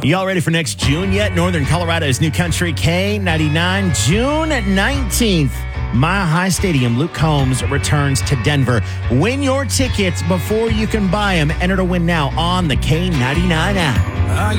Y'all ready for next June yet? Northern Colorado's New Country K99, June 19th. Mile High Stadium, Luke Combs returns to Denver. Win your tickets before you can buy them. Enter to win now on the K99 app.